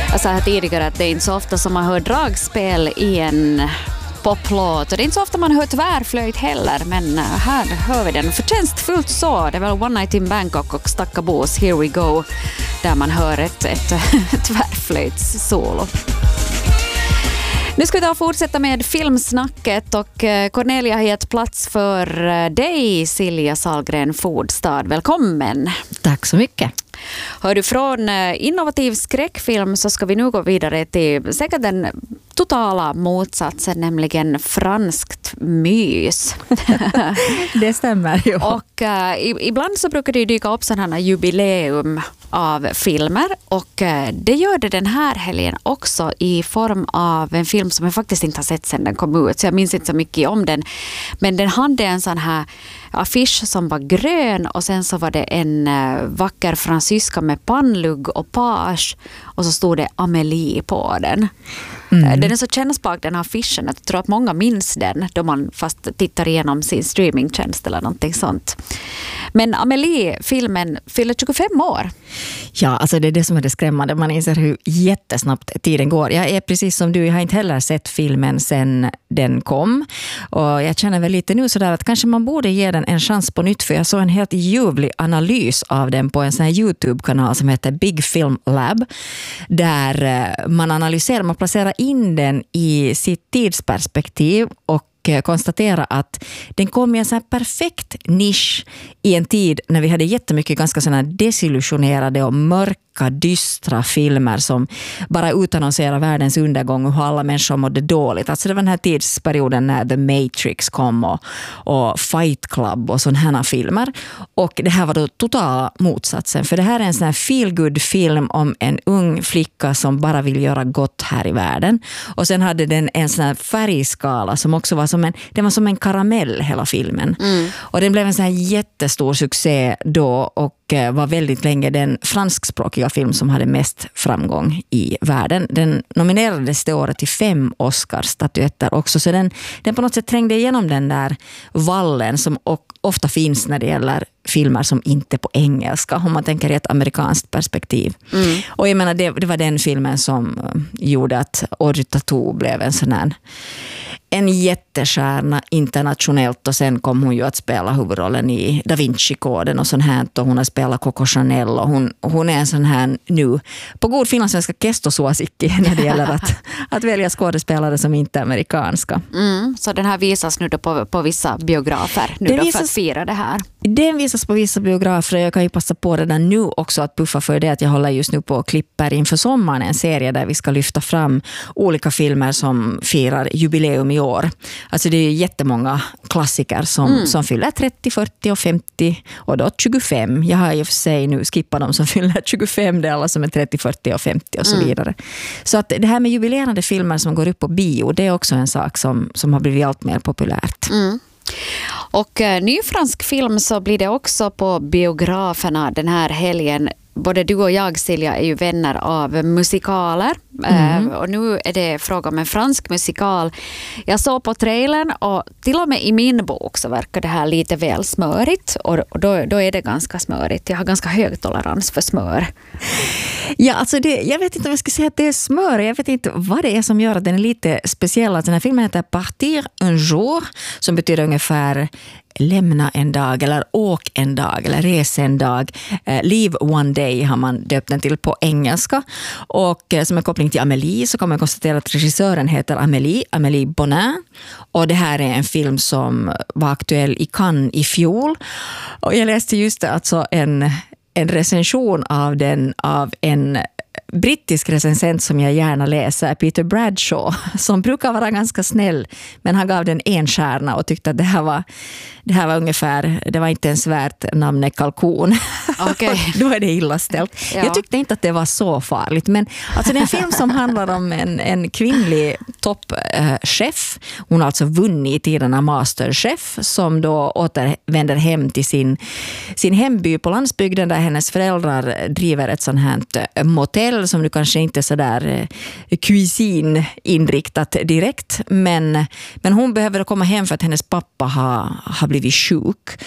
Jag sa här tidigare att det är inte så ofta som man hör dragspel i en poplåt. Och det är inte så ofta man hör tvärflöjt heller, men här hör vi den förtjänstfullt så. Det är väl One Night in Bangkok och Stackabos Here We Go där man hör ett tvärflöjtssolo. Nu ska vi då fortsätta med filmsnacket och Cornelia har gett plats för dig, Silja Sahlgren Fordstad. Välkommen! Tack så mycket! Hör du, från innovativ skräckfilm så ska vi nu gå vidare till säkert den totala motsatsen, nämligen franskt mys. Det stämmer ju. Och ibland så brukar det dyka upp sådana här jubileum av filmer och det gör det den här helgen också i form av en film som jag faktiskt inte har sett sedan den kom ut, så jag minns inte så mycket om den, men den hade en sån här affisch som var grön och sen så var det en vacker fransyska med pannlugg och page och så stod det Amélie på den. Den är så kännsprak, den här affischen, att jag tror att många minns den då man fast tittar igenom sin streamingtjänst eller någonting sånt. Men Amélie-filmen fyller 25 år. Ja, alltså det är det som är det skrämmande. Man inser hur jättesnabbt tiden går. Jag är precis som du, jag har inte heller sett filmen sedan den kom. Och jag känner väl lite nu sådär att kanske man borde ge den en chans på nytt, för jag såg en helt ljuvlig analys av den på en sån här YouTube-kanal som heter Big Film Lab, där man analyserar, man placerar in den i sitt tidsperspektiv och konstatera att den kom i en så här perfekt nisch i en tid när vi hade jättemycket ganska såna desillusionerade och mörka, dystra filmer som bara utannonserar världens undergång och hur alla människor mådde dåligt. Alltså det var den här tidsperioden när The Matrix kom och Fight Club och sådana här filmer. Och det här var då totala motsatsen, för det här är en sån här feel-good film om en ung flicka som bara vill göra gott här i världen. Och sen hade den en sån här färgskala som också var den var som en karamell hela filmen. Och den blev en sån här jättestor succé då och var väldigt länge den franskspråkiga film som hade mest framgång i världen. Den nominerades det året till 5 Oscar-statyetter också, så den på något sätt trängde igenom den där vallen som ofta finns när det gäller filmer som inte på engelska, om man tänker i ett amerikanskt perspektiv. Och jag menar, det var den filmen som gjorde att Audrey Tautou blev en jättestjärna internationellt, och sen kom hon ju att spela huvudrollen i Da Vinci-koden och sånt här, och hon har spelat Coco Chanel och hon är en sån här nu på god finlandssvenska kestosuosikki när det gäller att välja skådespelare som inte är amerikanska. Så den här visas nu då på vissa biografer nu då för att fira det här? Den visas på vissa biografer. Jag kan ju passa på redan nu också att puffa för det att jag håller just nu på och klipper inför sommaren en serie där vi ska lyfta fram olika filmer som firar jubileum i år. Alltså det är jättemånga klassiker som fyller 30, 40 och 50 och då 25. Jag har ju för sig nu skippat dem som fyller 25, det är alla som är 30, 40 och 50 och så vidare. Så att det här med jubilerande filmer som går upp på bio, det är också en sak som har blivit allt mer populärt. Och ny fransk film så blir det också på biograferna den här helgen. Både du och jag, Silja, är ju vänner av musikaler. Och nu är det fråga om en fransk musikal. Jag såg på trailern och till och med i min bok så verkar det här lite väl smörigt. Och då är det ganska smörigt. Jag har ganska hög tolerans för smör. Ja, alltså jag vet inte om jag ska säga att det är smör. Jag vet inte vad det är som gör att den är lite speciell. Alltså den här filmen heter Partir un jour, som betyder ungefär lämna en dag eller åk en dag eller res en dag. Leave one day har man döpt den till på engelska. Och som en koppling till Amélie så kan man konstatera att regissören heter Amélie Bonin. Och det här är en film som var aktuell i Cannes i fjol. Och jag läste just alltså en recension av den av en brittisk recensent som jag gärna läser, Peter Bradshaw, som brukar vara ganska snäll, men han gav den 1 stjärna och tyckte att det här var ungefär, det var inte ens värt namnet kalkon. Okay. Då är det illa ställt. Ja. Jag tyckte inte att det var så farligt, men alltså det är en film som handlar om en kvinnlig toppchef. Hon har alltså vunnit i tiderna Masterchef, som då återvänder hem till sin hemby på landsbygden där hennes föräldrar driver ett sånt här motell som du kanske inte är så där cuisine-inriktat direkt, men hon behöver komma hem för att hennes pappa har blivit sjuk.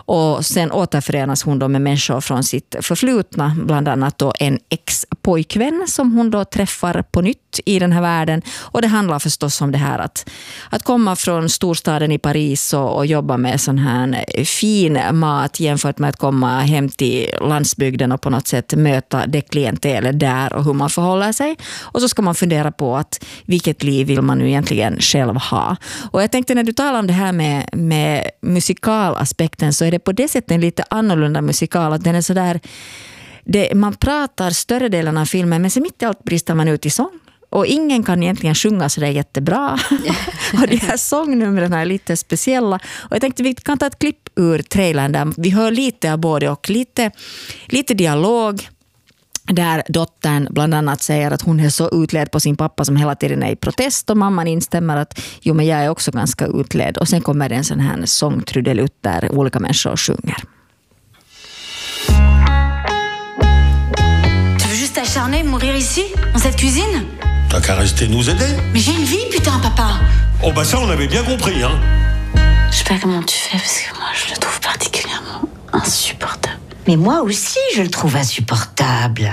Och sen återförenas hon då med människor från sitt förflutna, bland annat då en ex-pojkvän som hon då träffar på nytt i den här världen. Och det handlar förstås om det här att komma från storstaden i Paris och jobba med sån här fin mat jämfört med att komma hem till landsbygden och på något sätt möta det klientelet där och hur man förhåller sig. Och så ska man fundera på att vilket liv vill man nu egentligen själv ha. Och jag tänkte när du talar om det här med musikalaspekten, så är det på det sättet en lite annorlunda musikal, att den är sådär, man pratar större delen av filmen, men så mitt i allt brister man ut i sång. Och ingen kan egentligen sjunga så det är jättebra. Och de här sångnumren är lite speciella. Och jag tänkte vi kan ta ett klipp ur trailern där vi hör lite av både och lite dialog. Där dottern bland annat säger att hon är så utled på sin pappa som hela tiden är i protest, och mamman instämmer att jo, men jag är också ganska utled. Och sen kommer det en sån här sångtrudelutt där olika människor sjunger. Tu veux juste t'acharner et mourir ici, dans cette cuisine? T'as qu'à rester nous aider. Mais j'ai une vie, putain, papa. Oh bah ça on avait bien compris, hein. Je sais pas comment tu fais, parce que moi je le trouve particulièrement insupportable. Mais moi aussi, je le trouve insupportable.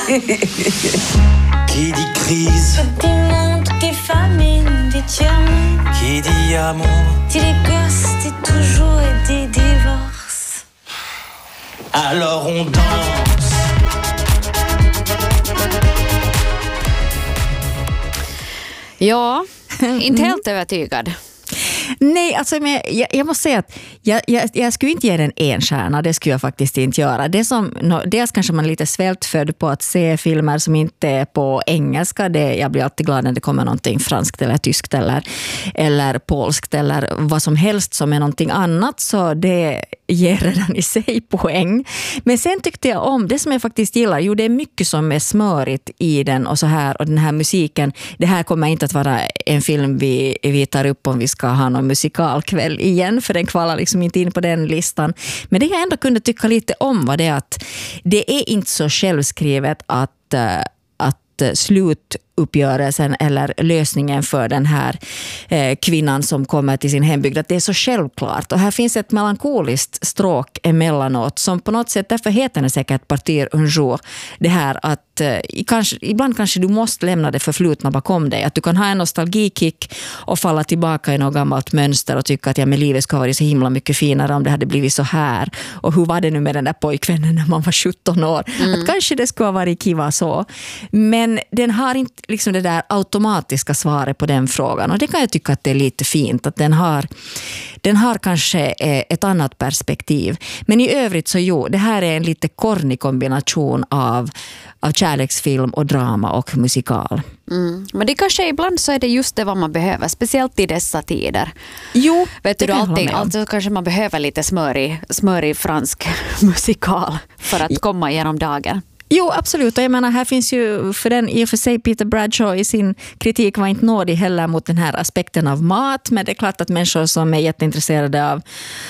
Qui dit crise, Des mondes, des famines, des tiers-mondes, qui dit amour, dit les gosses, des toujours et des divorces. alors on danse. Ja, inte helt övertygad. Nej, alltså, men jag måste säga att jag skulle inte ge den en stjärna, det skulle jag faktiskt inte göra. Dels kanske man är lite svältfödd på att se filmer som inte är på engelska. Jag blir alltid glad när det kommer någonting franskt eller tyskt eller polskt eller vad som helst som är någonting annat, så det ger redan i sig poäng. Men sen tyckte jag om det som jag faktiskt gillar. Det är mycket som är smörigt i den och så här, och den här musiken. Det här kommer inte att vara en film vi tar upp om vi ska ha någon musikalkväll igen, för den kvalar liksom inte in på den listan. Men det jag ändå kunde tycka lite om var det att det är inte så självskrivet att slutuppgörelsen eller lösningen för den här kvinnan som kommer till sin hembygd, att det är så självklart. Och här finns ett melankoliskt stråk emellanåt som på något sätt, därför heter det säkert Partir un jour, det här att ibland kanske du måste lämna det förflutna bakom dig, att du kan ha en nostalgikick och falla tillbaka i något gammalt mönster och tycka att livet skulle ha varit så himla mycket finare om det hade blivit så här, och hur var det nu med den där pojkvännen när man var 17 år, att kanske det skulle ha varit kiva så, men den har inte liksom det där automatiska svaret på den frågan, och det kan jag tycka att det är lite fint att den har kanske ett annat perspektiv, men i övrigt så det här är en lite kornig kombination av kärleksfilm och drama och musikal. Men det kanske ibland så är det just det vad man behöver, speciellt i dessa tider. Jo, vet du, alltid kanske man behöver lite smörig fransk musikal för att komma igenom dagen. Jo, absolut. Och jag menar, här finns ju i och för sig Peter Bradshaw i sin kritik var inte nådig heller mot den här aspekten av mat, men det är klart att människor som är jätteintresserade av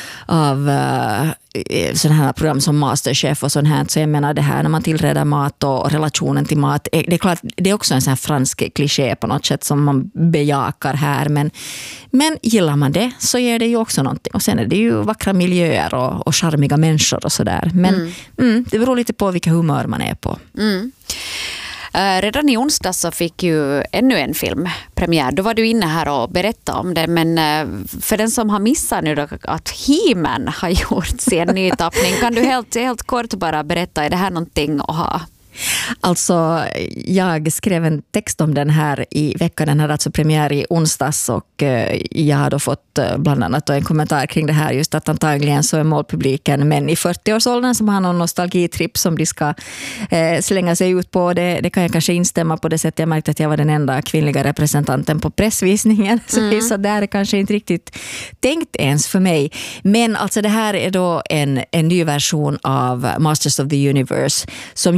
sådana här program som Masterchef och sånt här, så jag menar det här när man tillreder mat och relationen till mat, det är klart, det är också en sån här fransk kliché på något sätt som man bejakar här, men gillar man det så ger det ju också någonting, och sen är det ju vackra miljöer och charmiga människor och sådär, men det beror lite på vilka humör man är på. Redan i onsdag så fick ju ännu en film premiär. Då var du inne här och berättade om det, men för den som har missat nu då, att He-Man har gjort sin nytappning, kan du helt kort bara berätta, är det här någonting att ha? Alltså, jag skrev en text om den här i veckan. Den hade alltså premiär i onsdags, och jag har då fått bland annat en kommentar kring det här, just att antagligen så är målpubliken män i 40-årsåldern som har någon nostalgitripp som de ska slänga sig ut på. Det kan jag kanske instämma på det sättet. Jag märkte att jag var den enda kvinnliga representanten på pressvisningen, så där är kanske inte riktigt tänkt ens för mig. Men alltså det här är då en ny version av Masters of the Universe som gjordes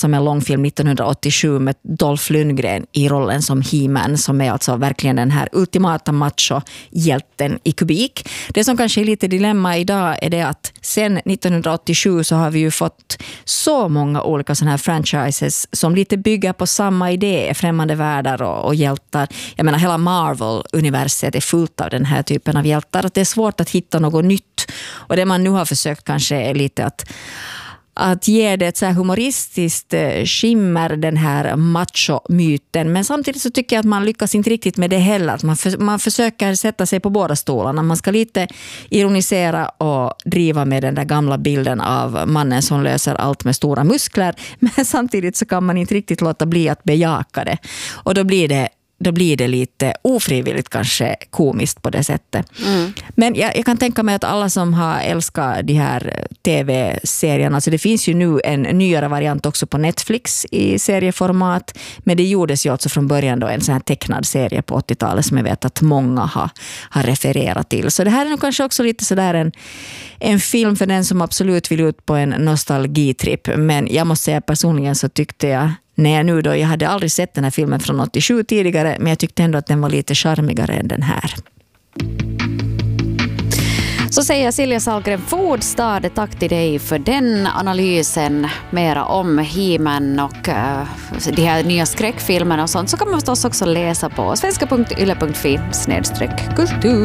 som en långfilm 1987 med Dolph Lundgren i rollen som He-Man, som är alltså verkligen den här ultimata macho-hjälten i kubik. Det som kanske är lite dilemma idag är det att sen 1987 så har vi ju fått så många olika sådana här franchises som lite bygger på samma idé, främmande världar och hjältar. Jag menar, hela Marvel-universet är fullt av den här typen av hjältar. Att det är svårt att hitta något nytt. Och det man nu har försökt kanske är lite att ge det ett så här humoristiskt skimmer, den här macho-myten. Men samtidigt så tycker jag att man lyckas inte riktigt med det heller. Att man försöker sätta sig på båda stolarna. Man ska lite ironisera och driva med den där gamla bilden av mannen som löser allt med stora muskler. Men samtidigt så kan man inte riktigt låta bli att bejaka det. Och då blir det lite ofrivilligt kanske komiskt på det sättet. Men jag kan tänka mig att alla som har älskat de här tv-serierna, alltså det finns ju nu en nyare variant också på Netflix i serieformat, men det gjordes ju alltså från början då en sån här tecknad serie på 80-talet som jag vet att många har refererat till. Så det här är nog kanske också lite sådär en film för den som absolut vill ut på en nostalgitripp, men jag måste säga personligen så tyckte jag hade aldrig sett den här filmen från 87 tidigare, men jag tyckte ändå att den var lite charmigare än den här. Så säger Silja Sahlgren Fodstad, tack till dig för den analysen. Mera om He-Man och de här nya skräckfilmerna och sånt så kan man förstås också läsa på svenska.yle.fi/kultur.